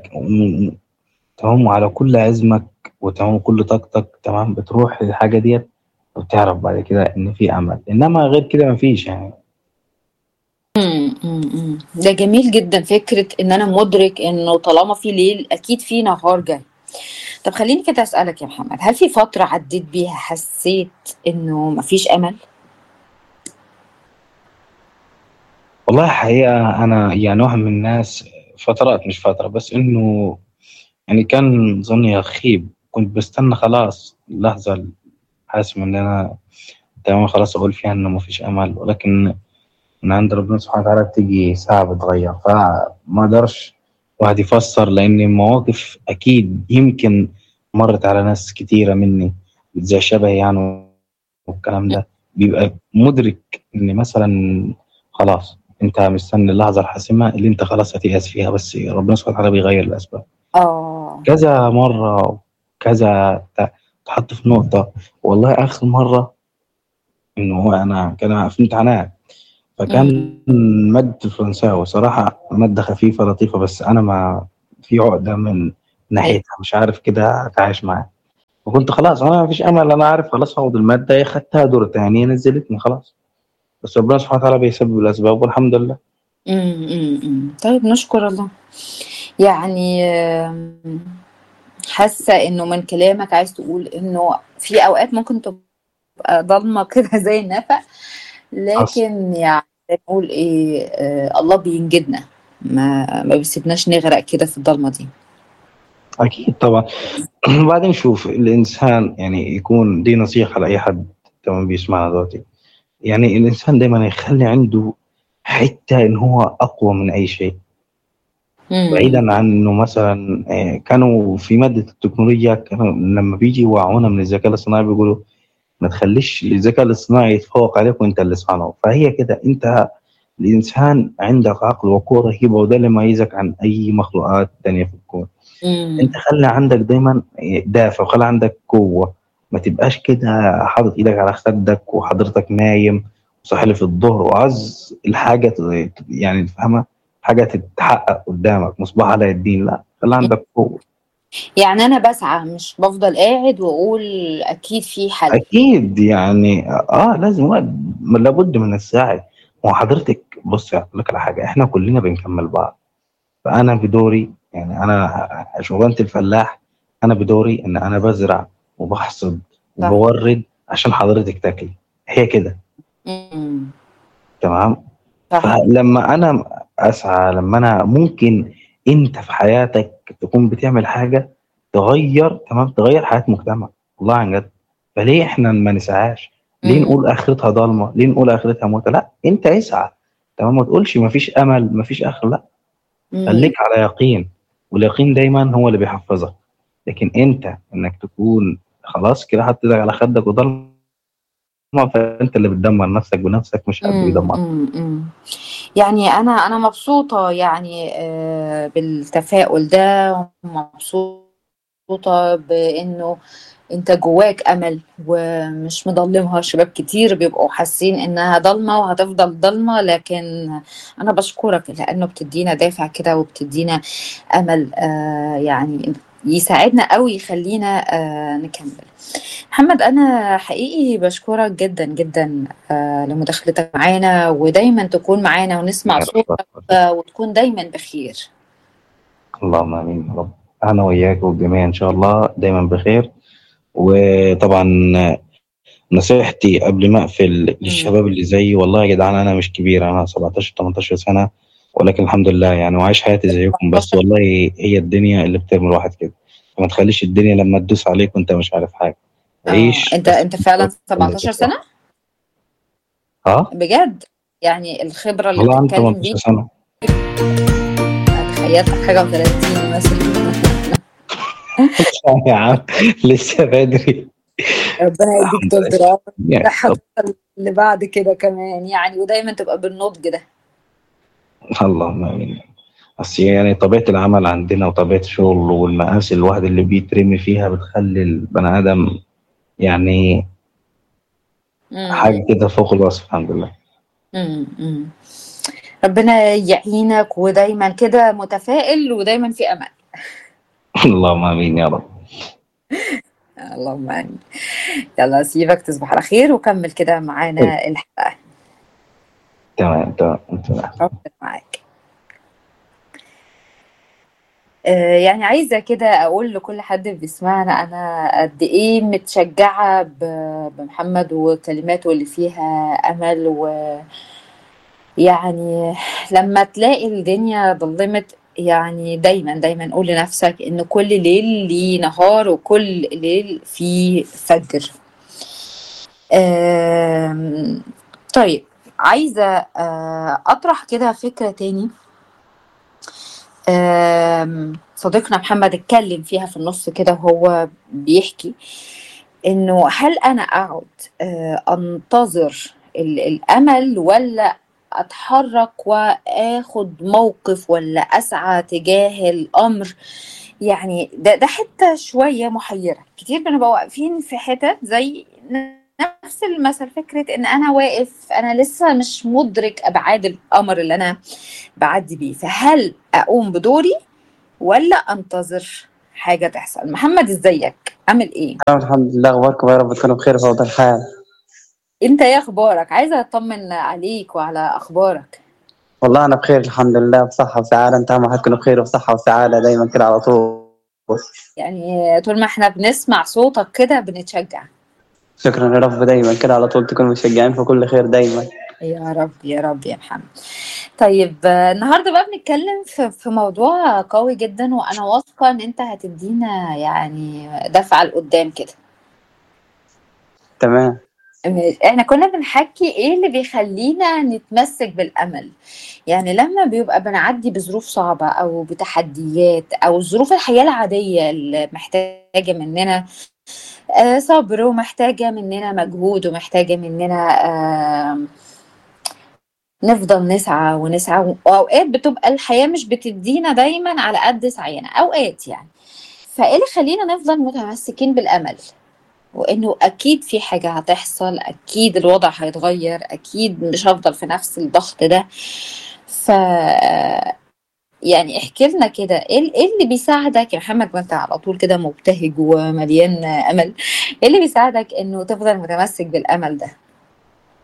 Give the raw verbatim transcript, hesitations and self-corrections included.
وم- تمام، وعلى كل عزمك وتمام كل طاقتك تمام بتروح للحاجة ديت، وتعرف بعد كده إن في أمل، إنما غير كده مفيش يعني. إمم، إمم، إمم. ده جميل جدًا فكرة إن أنا مُدرك إنه طالما في ليل أكيد في نهار جاي. طب خلّيني كده أسألك يا محمد، هل في فترة عدّيت بيها حسّيت إنه ما فيش أمل؟ والله الحقيقة أنا يعني واحد من الناس، فترات مش فترة بس، إنه يعني كان ظني يخيب، كنت بستنى خلاص اللحظة الحاسمة إن أنا تمام خلاص أقول فيها إنه مفيش أمل، ولكن من عند ربنا سبحانه وتعالى بتيجي ساعة بتغير، فما قدرش واحد يفسر، لأن المواقف أكيد يمكن مرت على ناس كتيرة مني زي شبهي يعني، والكلام ده بيبقى مدرك إن مثلا خلاص أنت مستني اللحظة الحاسمة اللي أنت خلاص هتيأس فيها، بس ربنا سبحانه وتعالى بيغير الأسباب آه. كذا مرة، كذا تحط في نقطة. والله آخر مرة إنه هو أنا كان في امتحانات، إمم. فكان مادة الفرنساوي صراحة مادة خفيفة لطيفة، بس أنا ما في عقدة من أيوه. ناحيتها، مش عارف كده أتعايش معاها، وكنت خلاص أنا ما فيش أمل، أنا عارف خلاص هاخد المادة، هي خدتها دور تاني نزلتني خلاص، بس ربنا سبحانه وتعالى بيسبب الأسباب والحمد لله. إمم، إمم، إمم. طيب نشكر الله. يعني آمم، حاسة إنه من كلامك عايز تقول إنه في أوقات ممكن تبقى ضلمة كده زي النفق، حصل. لكن يعني نقول إيه، آآ الله بينجدنا، ما ما بيسيبناش نغرق كده في الضلمة دي. أكيد طبعا. وبعدين شوف الإنسان يعني يكون دي نصيحة لأي حد تمام بيسمعنا دلوقتي، يعني الإنسان دايما يخلي عنده حتة إن هو أقوى من أي شيء، إمم. بعيدا عن انه مثلا آه، كانوا في ماده التكنولوجيا كانوا لما بيجي يوعونا من الذكاء الاصطناعي بيقولوا ما تخليش الذكاء الاصطناعي يتفوق عليك وانت اللي صانعه، فهي كده انت الانسان عندك عقل وقوه رهيبه، وده اللي يميزك عن اي مخلوقات تانية في الكون. انت إمم. خلي عندك دايما دافع، وخلي عندك قوه، ما تبقاش كده حاطط ايدك على خدك وحضرتك نايم وصاحي في الظهر وعايز الحاجه ت- يعني تفهمها، حاجه تتحقق قدامك مصباح علاء الدين، لا خلي عندك قوه. يعني أنا باسعى مش بافضل قاعد وأقول أكيد في حل. اكيد يعني اه لازم وقت، لابد من السعي. ما هو حضرتك بص اقول لك على حاجه، احنا كلنا بنكمل بعض، فانا بدوري يعني انا شغلانه الفلاح، انا بدوري ان انا بزرع وبحصد صح. وبورد عشان حضرتك تاكلي، هي كده إمم. تمام. صح. فلما انا اسعى، لما انا ممكن انت في حياتك تكون بتعمل حاجه تغير تمام تغير حياه مجتمع، والله عن جد، فليه احنا ما نسعاش؟ ليه إمم. نقول اخرتها ضلمه؟ ليه نقول اخرتها موت؟ لا انت اسعى تمام، ما تقولش ما فيش امل ما فيش اخر، لا إمم. خليك على يقين، واليقين دايما هو اللي بيحفظك. لكن انت انك تكون خلاص كده حاطط ايدك على خدك وضلمه، فانت اللي بتدمر نفسك بنفسك، مش حد إمم، بيدمر. إمم، إمم. يعني أنا أنا مبسوطة يعني آآ بالتفاؤل ده، ومبسوطة بإنه أنت جواك أمل ومش مضلّمها. شباب كتير بيبقوا حاسين إنها ضلمة وهتفضل ضلمة، لكن أنا باشكرك لإنه بتدّينا دافع كده وبتدّينا أمل آآ يعني يساعدنا أو يخلّينا آآ نكمّل. محمد أنا حقيقي باشكرك جدًا، جدًا آآ لمداخلتك معانا، ودايمًا تكون معانا ونسمع صوتك آه، وتكون دايمًا بخير. اللهم امين يا رب، انا وياك والجميع ان شاء الله دايما بخير. وطبعا نصيحتي قبل ما اقفل إمم. للشباب اللي زيي، والله يا جدعان انا مش كبير، انا سبعتاشر تمنتاشر سنه، ولكن الحمد لله يعني وعايش حياتي زيكم، بس والله هي الدنيا اللي بترمي الواحد كده، فما تخليش الدنيا لما تدوس عليك وانت مش عارف حاجه، آه، عيش أنت بس. أنت فعلًا سبعتاشر سنة؟ اه بجد؟ يعني الخبرة اللي والله عندي بتتكلم بيها تمنتاشر سنه. تخيلتك حاجة و30 مثلًا. يا عم لسه بدري. ربنا يديك الحمد طولة لله العمر يعني والصحة طب توصل اللي بعد كده كمان يعني، ودايمًا تبقى بالنضج ده. اللهم امين. بس يعني طبيعة العمل عندنا وطبيعة الشغل والمقاس الواحد اللي بيترمي فيها بتخلي البني آدم يعني إمم. حاجة كده فوق الوصف، الحمد لله. إمم، إمم. ربنا يعينك ودايمًا كده متفائل ودايمًا في أمل. اللهم امين يا رب. اللهم امين. يلا سيبك تصبح على خير وكمل كده معانا الحلقة. تمام تمام تمام. ربنا معاك. آه، يعني عايزة كده أقول لكل حد بيسمعنا أنا قد إيه متشجعة ب- بمحمد وكلماته اللي فيها أمل. ويعني لما تلاقي الدنيا ظلمت، يعني دايما دايما قول لنفسك إن كل ليل ليه نهار وكل ليل فيه فجر. آم، طيب، عايزة آه، أطرح كده فكرة تاني. آم، صديقنا محمد اتكلم فيها في النص كده وهو بيحكي انه هل انا اقعد آه، انتظر ال- الامل، ولا اتحرك واخد موقف، ولا اسعى تجاه الامر. يعني ده ده حته شويه محيره، كتير بنبقى واقفين في حتت زي نفس المثل، فكره ان انا واقف، انا لسه مش مدرك ابعاد الامر اللي انا بعدي بيه، فهل اقوم بدوري ولا انتظر حاجه تحصل؟ محمد ازيك، عامل ايه؟ الحمد لله، اخباركم يا رب تكونوا بخير في افضل حال. انت ايه اخبارك؟ عايزه اطمن عليك وعلى اخبارك. والله انا بخير الحمد لله، بصحه وسعاده. انت اهم حاجه تكونوا بخير وبصحه وسعاده دايما كده على طول. يعني طول ما احنا بنسمع صوتك كده بنتشجع. شكرا يا رب، دايما كده على طول تكونوا مشجعين في كل خير دايما. يا رب يا رب يا محمد. طيب، آه، النهارده بقى بنتكلم في في موضوع قوي جدا، وانا واثقه ان انت هتدينا يعني دفعه لقدام كده. تمام. احنا كنا بنحكي ايه اللي بيخلينا نتمسك بالامل. يعني لما بيبقى بنعدي بظروف صعبة او بتحديات او ظروف الحياة العادية اللي محتاجة مننا آه، صبر، ومحتاجة مننا مجهود، ومحتاجة مننا آه، نفضل نسعى ونسعى، واوقات بتبقى الحياة مش بتدينا دايما على قد سعينا اوقات يعني. فايه اللي يخلينا نفضل متمسكين بالامل؟ وانه اكيد في حاجة هتحصل، اكيد الوضع هيتغير، اكيد مش هفضل في نفس الضغط ده. ف يعني احكي لنا كده ايه إيه اللي بيساعدك يا محمد، وانت على طول كده مبتهج ومليان امل، ايه اللي بيساعدك انه تفضل متمسك بالامل ده؟